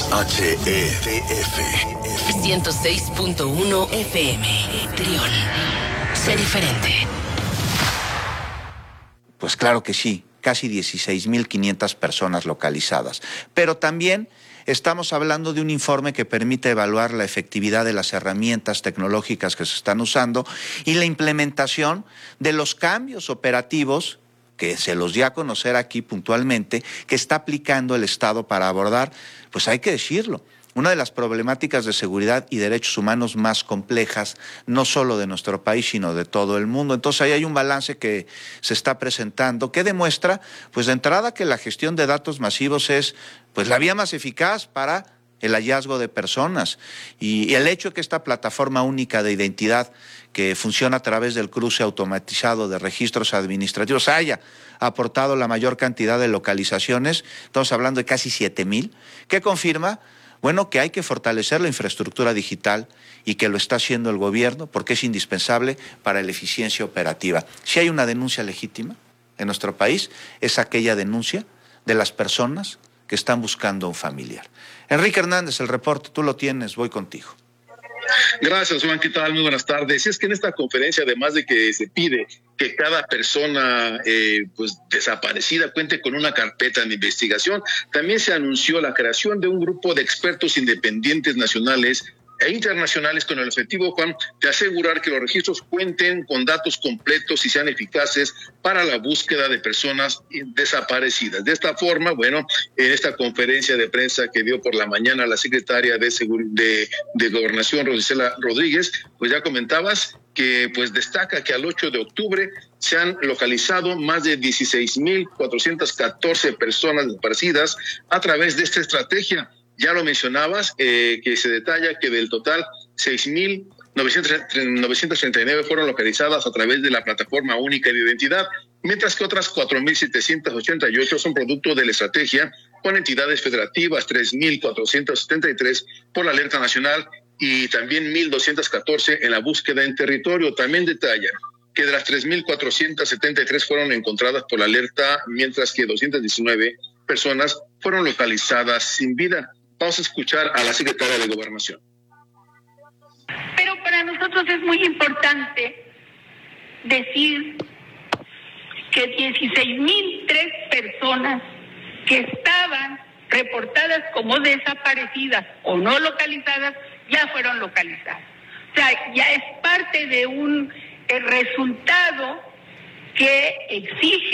HEDF 106.1 FM. Trión. Sé diferente. Pues claro que sí, casi 16.500 personas localizadas. Pero también estamos hablando de un informe que permite evaluar la efectividad de las herramientas tecnológicas que se están usando y la implementación de los cambios operativos que se los di a conocer aquí puntualmente, que está aplicando el Estado para abordar, pues hay que decirlo, una de las problemáticas de seguridad y derechos humanos más complejas, no solo de nuestro país, sino de todo el mundo. Entonces ahí hay un balance que se está presentando, que demuestra, pues de entrada, que la gestión de datos masivos es pues la vía más eficaz para el hallazgo de personas. Y el hecho de que esta plataforma única de identidad, que funciona a través del cruce automatizado de registros administrativos, haya aportado la mayor cantidad de localizaciones, estamos hablando de casi 7,000, que confirma, bueno, que hay que fortalecer la infraestructura digital y que lo está haciendo el gobierno porque es indispensable para la eficiencia operativa. Si hay una denuncia legítima en nuestro país, es aquella denuncia de las personas que están buscando un familiar. Enrique Hernández, el reporte, tú lo tienes, voy contigo. Gracias, Juan, ¿qué tal? Muy buenas tardes. Es que en esta conferencia, además de que se pide que cada persona pues desaparecida cuente con una carpeta de investigación, también se anunció la creación de un grupo de expertos independientes nacionales e internacionales con el objetivo, Juan, de asegurar que los registros cuenten con datos completos y sean eficaces para la búsqueda de personas desaparecidas. De esta forma, bueno, en esta conferencia de prensa que dio por la mañana la secretaria de Gobernación, Rosicela Rodríguez, pues ya comentabas que pues destaca que al 8 de octubre se han localizado más de 16,414 personas desaparecidas a través de esta estrategia. Ya lo mencionabas, que se detalla que del total 6,939 fueron localizadas a través de la plataforma única de identidad, mientras que otras 4,788 son producto de la estrategia con entidades federativas, 3,473 por la alerta nacional y también 1,214 en la búsqueda en territorio. También detalla que de las 3,473 fueron encontradas por la alerta, mientras que 219 personas fueron localizadas sin vida. Vamos a escuchar a la secretaria de Gobernación. Pero para nosotros es muy importante decir que 16,003 personas que estaban reportadas como desaparecidas o no localizadas ya fueron localizadas. O sea, ya es parte de un resultado que exige